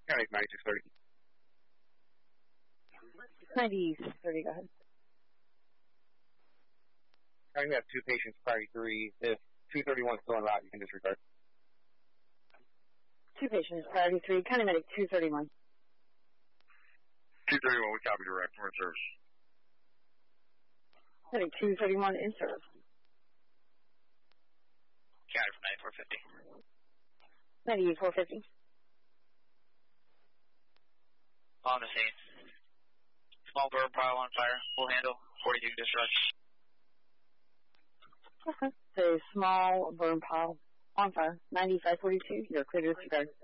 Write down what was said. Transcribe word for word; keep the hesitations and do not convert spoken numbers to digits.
County ninety-six thirty. ninety-six thirty, go ahead. County, we have two patients, priority three. If two thirty-one is still en route, you can disregard. Two patients, priority three, County Medic two thirty-one. two thirty-one, we copy direct. We're in service. Medic two thirty-one in service. County from ninety-four fifty. ninety-four fifty. On the scene. Small burn pile on fire. Full handle. forty-two discharge. Okay. So small burn pile on fire. ninety-five forty-two. You're clear to disregard.